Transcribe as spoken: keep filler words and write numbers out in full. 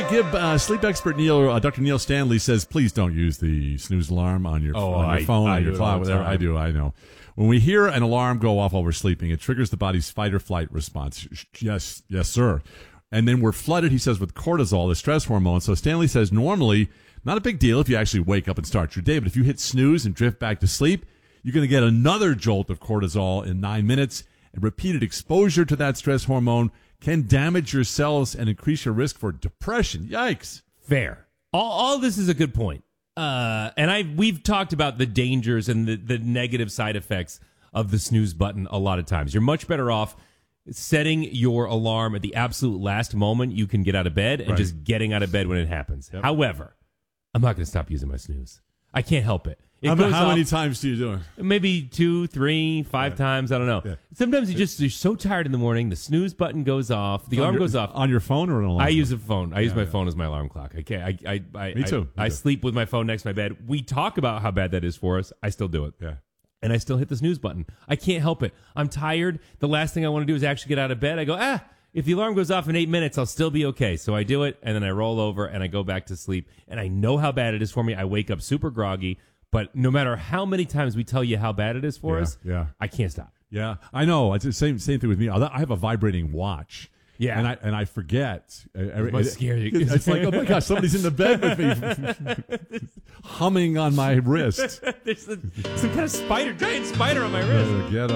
give uh, sleep expert Neil, uh, Doctor Neil Stanley says, please don't use the snooze alarm on your, oh, on your I, phone, I on your clock, whatever. I do, I know. When we hear an alarm go off while we're sleeping, it triggers the body's fight or flight response. Yes, yes, sir. And then we're flooded, he says, with cortisol, the stress hormone. So Stanley says normally, not a big deal if you actually wake up and start your day, but if you hit snooze and drift back to sleep, you're going to get another jolt of cortisol in nine minutes. And repeated exposure to that stress hormone can damage your cells and increase your risk for depression. Yikes. Fair. All, all this is a good point. Uh, and I we've talked about the dangers and the, the negative side effects of the snooze button a lot of times. You're much better off setting your alarm at the absolute last moment you can get out of bed and Right. just getting out of bed when it happens. Yep. However, I'm not going to stop using my snooze. I can't help it. It How, goes how off many times do you do it? maybe two, three, five Yeah. times. I don't know. Yeah. Sometimes you just you're so tired in the morning. The snooze button goes off. The On alarm your- goes off. On your phone or an alarm? I use a phone. I use Yeah, my yeah. phone as my alarm clock. I can't. I. I. I Me too. I, Me I too. sleep with my phone next to my bed. We talk about how bad that is for us. I still do it. Yeah. And I still hit the snooze button. I can't help it. I'm tired. The last thing I want to do is actually get out of bed. I go, ah, if the alarm goes off in eight minutes, I'll still be okay. So I do it, and then I roll over, and I go back to sleep. And I know how bad it is for me. I wake up super groggy. But no matter how many times we tell you how bad it is for Yeah, us, yeah. I can't stop. Yeah, I know. It's the same same thing with me. I have a vibrating watch. Yeah. and I and I forget. It must scare you. It's like, oh my gosh, somebody's in the bed with me, humming on my wrist. There's a, some kind of spider, giant spider on my wrist. Uh, Get